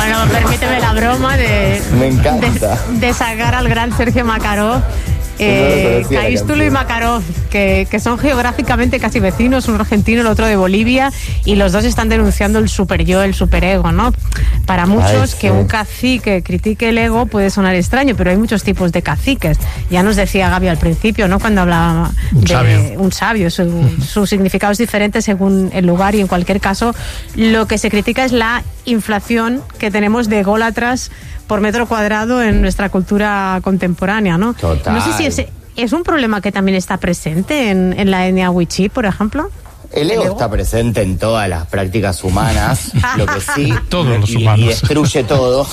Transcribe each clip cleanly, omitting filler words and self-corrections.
Bueno, permíteme la broma Me encanta. de sacar al gran Sergio Makarov. Caístulo y Makarov, que son geográficamente casi vecinos, uno argentino, el otro de Bolivia, y los dos están denunciando el superyo, el superego, ¿no? Para muchos, que un cacique critique el ego puede sonar extraño, pero hay muchos tipos de caciques. Ya nos decía Gaby al principio, ¿no? Cuando hablaba de un sabio, su significado es diferente según el lugar, y en cualquier caso, lo que se critica es la inflación que tenemos de ególatras por metro cuadrado en nuestra cultura contemporánea, ¿no? Total. No sé si es un problema que también está presente en la etnia wichí, por ejemplo. El ego está presente en todas las prácticas humanas, lo que sí, todos los humanos. Y destruye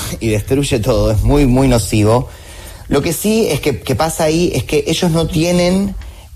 todo, es muy, muy nocivo. Lo que sí es que pasa ahí es que ellos no tienen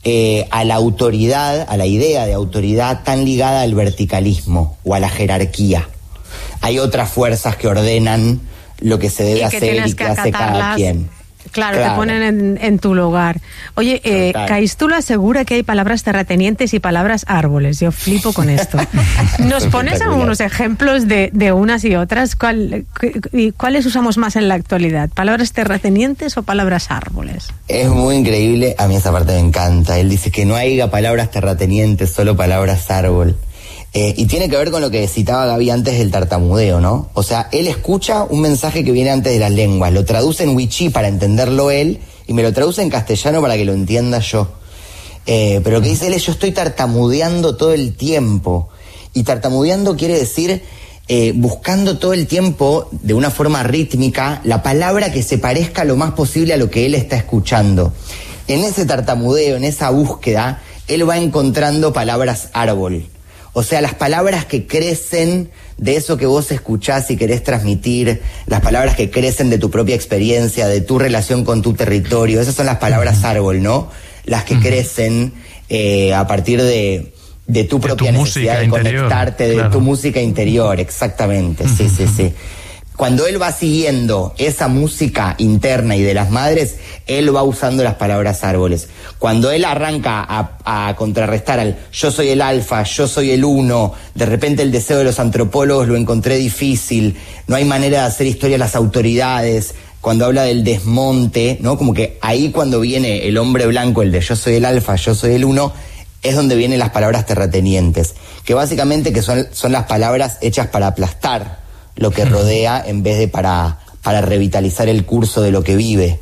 a la autoridad, a la idea de autoridad tan ligada al verticalismo o a la jerarquía. Hay otras fuerzas que ordenan lo que se debe hacer y que hace cada quien. Claro, te ponen en tu lugar. Oye, Caístulo asegura que hay palabras terratenientes y palabras árboles. Yo flipo con esto. ¿Nos pones algunos ejemplos de unas y otras? ¿Cuáles usamos más en la actualidad? ¿Palabras terratenientes o palabras árboles? Es muy increíble, a mí esa parte me encanta. Él dice que no haya palabras terratenientes, solo palabras árbol. Y tiene que ver con lo que citaba Gaby antes del tartamudeo, ¿no? O sea, él escucha un mensaje que viene antes de las lenguas, lo traduce en wichí para entenderlo él, y me lo traduce en castellano para que lo entienda yo. Pero lo que dice él es: yo estoy tartamudeando todo el tiempo. Y tartamudeando quiere decir buscando todo el tiempo, de una forma rítmica, la palabra que se parezca lo más posible a lo que él está escuchando. En ese tartamudeo, en esa búsqueda, él va encontrando palabras árbol. O sea, las palabras que crecen de eso que vos escuchás y querés transmitir, las palabras que crecen de tu propia experiencia, de tu relación con tu territorio, esas son las palabras árbol, ¿no? Las que crecen a partir de tu propia necesidad de conectarte, de tu música interior, exactamente, sí. Cuando él va siguiendo esa música interna y de las madres, él va usando las palabras árboles. Cuando él arranca a contrarrestar al yo soy el alfa, yo soy el uno, de repente el deseo de los antropólogos lo encontré difícil, no hay manera de hacer historia a las autoridades, cuando habla del desmonte, ¿no? Como que ahí cuando viene el hombre blanco, el de yo soy el alfa, yo soy el uno, es donde vienen las palabras terratenientes, que básicamente que son las palabras hechas para aplastar lo que rodea en vez de para revitalizar el curso de lo que vive.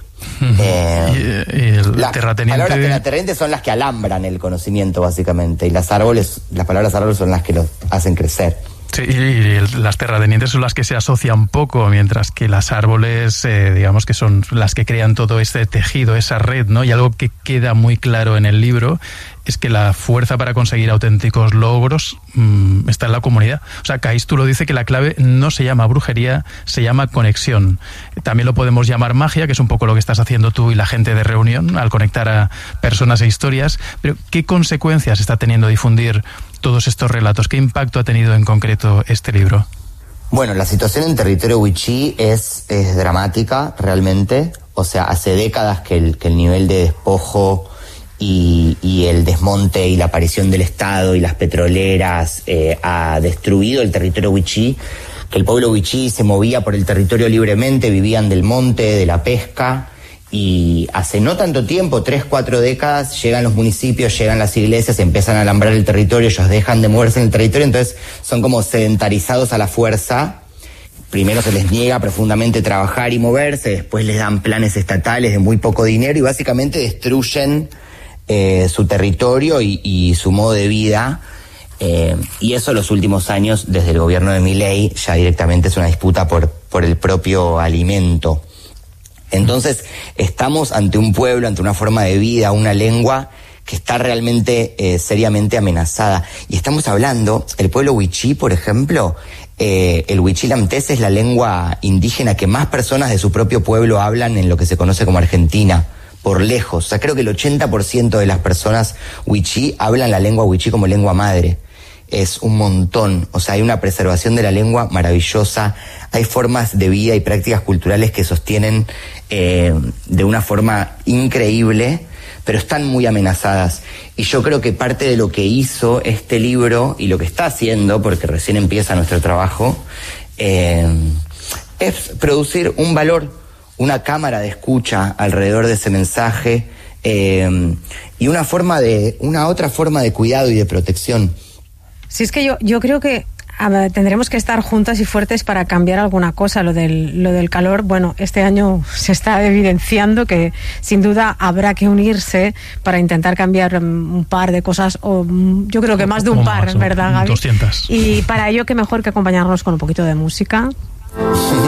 Las palabras terratenientes son las que alambran el conocimiento, básicamente, y las palabras árboles son las que lo hacen crecer. Sí, y las terratenientes son las que se asocian poco, mientras que las árboles, digamos que son las que crean todo este tejido, esa red, ¿no? Y algo que queda muy claro en el libro es que la fuerza para conseguir auténticos logros está en la comunidad. O sea, Caístulo dice que la clave no se llama brujería, se llama conexión. También lo podemos llamar magia, que es un poco lo que estás haciendo tú y la gente de Reunión, al conectar a personas e historias. Pero, ¿qué consecuencias está teniendo difundir todos estos relatos? ¿Qué impacto ha tenido en concreto este libro? Bueno, la situación en territorio wichí es dramática, realmente. O sea, hace décadas que el nivel de despojo y el desmonte y la aparición del Estado y las petroleras ha destruido el territorio wichí, que el pueblo wichí se movía por el territorio libremente, vivían del monte, de la pesca, y hace no tanto tiempo, 3-4 décadas, llegan los municipios, llegan las iglesias, empiezan a alambrar el territorio, ellos dejan de moverse en el territorio, entonces son como sedentarizados a la fuerza. Primero se les niega profundamente trabajar y moverse, después les dan planes estatales de muy poco dinero y básicamente destruyen su territorio y su modo de vida, y eso en los últimos años, desde el gobierno de Milei, ya directamente es una disputa por el propio alimento. Entonces estamos ante un pueblo, ante una forma de vida, una lengua que está realmente seriamente amenazada. Y estamos hablando, el pueblo wichí, por ejemplo, el huichil-amtés es la lengua indígena que más personas de su propio pueblo hablan en lo que se conoce como Argentina, por lejos. O sea, creo que el 80% de las personas wichí hablan la lengua wichí como lengua madre. Es un montón. O sea, hay una preservación de la lengua maravillosa. Hay formas de vida y prácticas culturales que sostienen de una forma increíble, pero están muy amenazadas. Y yo creo que parte de lo que hizo este libro y lo que está haciendo, porque recién empieza nuestro trabajo, es producir un valor, una cámara de escucha alrededor de ese mensaje, y una otra forma de cuidado y de protección. Sí, es que yo creo que tendremos que estar juntas y fuertes para cambiar alguna cosa. Lo del calor, bueno, este año se está evidenciando que sin duda habrá que unirse para intentar cambiar un par de cosas, o yo creo que más de un par, ¿verdad, Gaby? 200. Y para ello, qué mejor que acompañarnos con un poquito de música.